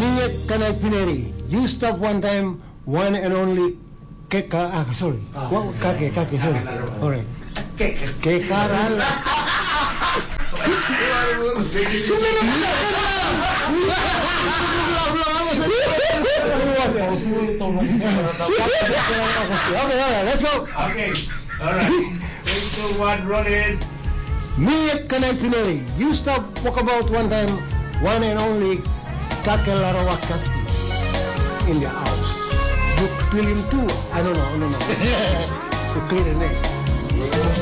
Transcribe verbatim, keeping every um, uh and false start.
Mie Kanai Pineri. You stop one time, one and only Keka. Ah, sorry. Oh. Kake, kake, sorry. Alright. Kekaral. Okay, alright, let's go. Okay, alright. Three, two, one, roll it. Mie Kanai Pineri. You stop walkabout one time, one and only Kakelarawak Kasti in the house. You feeling too? I don't know, I don't know. To clear the name.